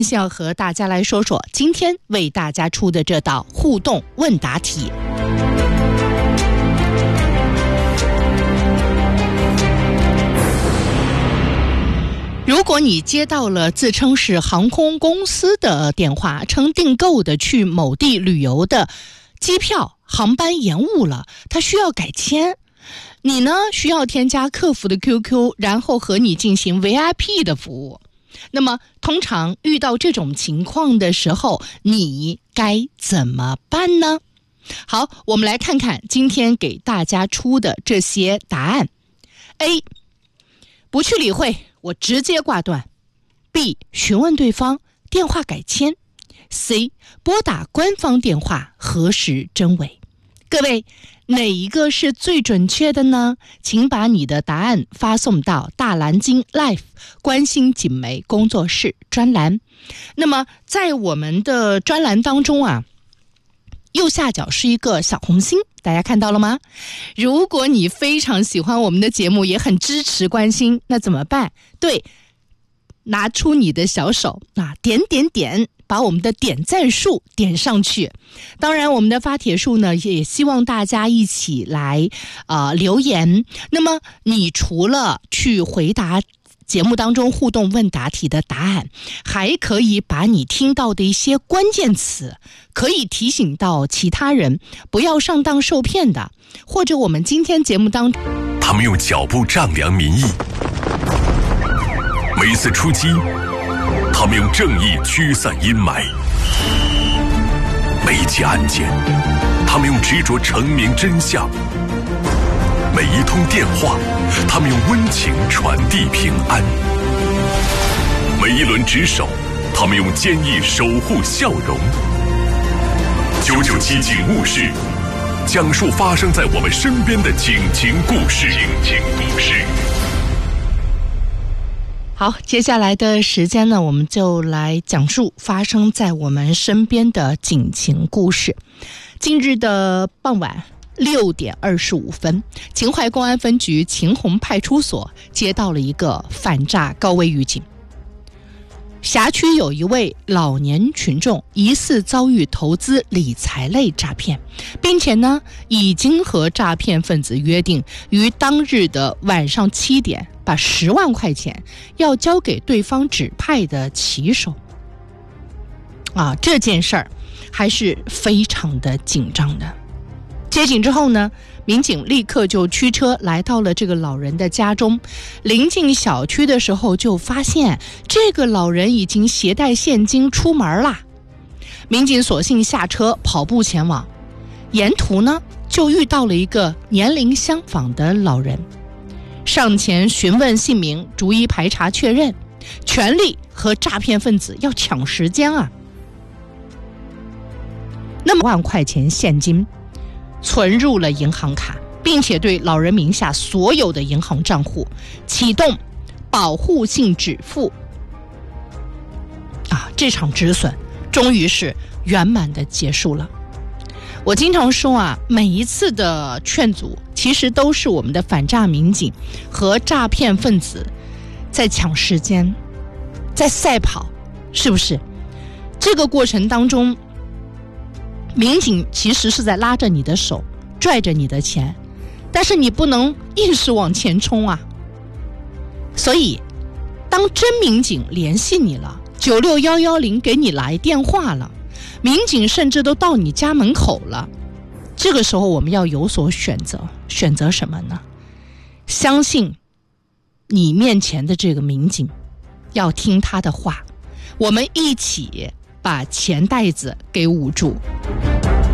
要和大家来说说今天为大家出的这道互动问答题。如果你接到了自称是航空公司的电话，称订购的去某地旅游的机票航班延误了，他需要改签，你呢需要添加客服的 QQ， 然后和你进行 VIP 的服务。那么通常遇到这种情况的时候，你该怎么办呢？好，我们来看看今天给大家出的这些答案。 A. 不去理会，我直接挂断。 B. 询问对方，电话改签。 C. 拨打官方电话核实真伪。各位，哪一个是最准确的呢？请把你的答案发送到大蓝鲸 Life 关心锦媒工作室专栏。那么在我们的专栏当中啊，右下角是一个小红心，大家看到了吗？如果你非常喜欢我们的节目，也很支持关心，那怎么办？对，拿出你的小手啊，点点点，把我们的点赞数点上去。当然我们的发帖数呢，也希望大家一起来留言。那么你除了去回答节目当中互动问答题的答案，还可以把你听到的一些关键词可以提醒到其他人，不要上当受骗的。或者我们今天节目当中， 他们用脚步丈量民意，每次出击他们用正义驱散阴霾，每一起案件他们用执着澄明真相，每一通电话他们用温情传递平安，每一轮值守他们用坚毅守护笑容。997警务室，讲述发生在我们身边的警情故事。 好，接下来的时间呢，我们就来讲述发生在我们身边的警情故事。近日的傍晚6点25分，秦淮公安分局秦洪派出所接到了一个反诈高危预警。辖区有一位老年群众疑似遭遇投资理财类诈骗，并且呢已经和诈骗分子约定于当日的晚上7点把10万块钱要交给对方指派的骑手。这件事儿还是非常的紧张的。接警之后呢，民警立刻就驱车来到了这个老人的家中。临近小区的时候，就发现这个老人已经携带现金出门啦。民警索性下车跑步前往，沿途呢就遇到了一个年龄相仿的老人，上前询问姓名，逐一排查确认，全力和诈骗分子要抢时间啊。那么1万块钱现金存入了银行卡，并且对老人名下所有的银行账户启动保护性止付。这场止损终于是圆满的结束了。我经常说每一次的劝阻其实都是我们的反诈民警和诈骗分子在抢时间，在赛跑，是不是？这个过程当中，民警其实是在拉着你的手，拽着你的钱，但是你不能硬是往前冲啊。所以当真民警联系你了，96110给你来电话了，民警甚至都到你家门口了，这个时候我们要有所选择。选择什么呢？相信你面前的这个民警，要听他的话，我们一起把钱袋子给捂住。